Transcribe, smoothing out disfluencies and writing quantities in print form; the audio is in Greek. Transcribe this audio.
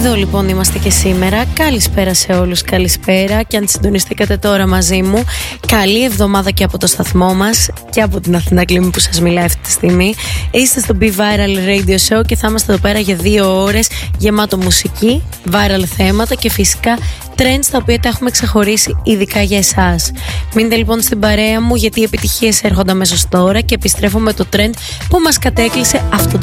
Εδώ λοιπόν είμαστε και σήμερα. Καλησπέρα σε όλους, καλησπέρα. Και αν συντονιστήκατε τώρα μαζί μου, καλή εβδομάδα και από το σταθμό μας και από την Αθηνά Κλίμη που σας μιλάει αυτή τη στιγμή. Είστε στο Be Viral Radio Show και θα είμαστε εδώ πέρα για 2 ώρες γεμάτο μουσική, viral θέματα και φυσικά trends τα οποία τα έχουμε ξεχωρίσει ειδικά για εσάς. Μείνετε λοιπόν στην παρέα μου γιατί οι επιτυχίες έρχονται αμέσως τώρα και επιστρέφω με το trend που μας κατέκλυσε αυτό